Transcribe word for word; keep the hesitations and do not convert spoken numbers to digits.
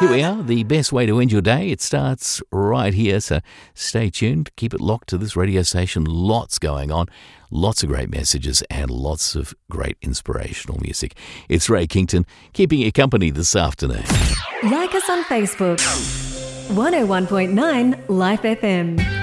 Here we are, the best way to end your day. It starts right here, so stay tuned. Keep it locked to this radio station. Lots going on, lots of great messages and lots of great inspirational music. It's Ray Kington, keeping you company this afternoon. Like us on Facebook. one oh one point nine Life F M.